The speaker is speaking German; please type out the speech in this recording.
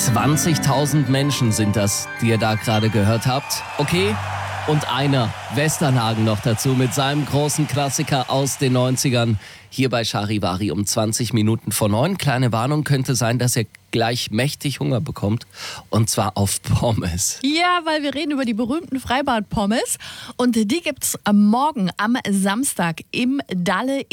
20.000 Menschen sind das, die ihr da gerade gehört habt. Okay? Und einer, Westernhagen noch dazu, mit seinem großen Klassiker aus den 90ern. Hier bei Charivari um 20 Minuten vor 9. Kleine Warnung, könnte sein, dass ihr gleich mächtig Hunger bekommt. Und zwar auf Pommes. Ja, weil wir reden über die berühmten Freibad-Pommes. Und die gibt's morgen am Samstag im Dalle